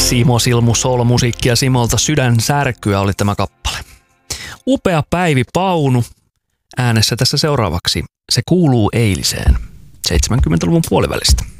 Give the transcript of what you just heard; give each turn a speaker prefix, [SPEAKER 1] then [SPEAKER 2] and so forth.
[SPEAKER 1] Simo Silmu Soul-musiikkia Simolta, Sydän särkyä oli tämä kappale. Upea Päivi Paunu äänessä tässä seuraavaksi. Se kuuluu eiliseen 70-luvun puolivälistä.